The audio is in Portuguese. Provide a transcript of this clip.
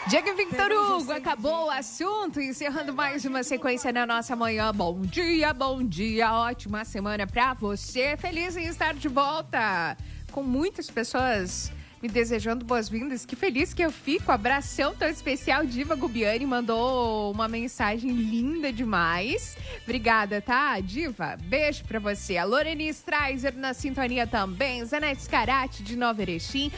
Diego Victor Hugo, acabou o assunto, encerrando mais uma sequência na nossa manhã. Bom dia, ótima semana pra você. Feliz em estar de volta, com muitas pessoas me desejando boas-vindas. Que feliz que eu fico. Abração tão especial. Diva Gubiani mandou uma mensagem linda demais. Obrigada, tá, Diva? Beijo pra você. A Loreni Straiser na sintonia também. Zanete Scarati de Nova Erechim.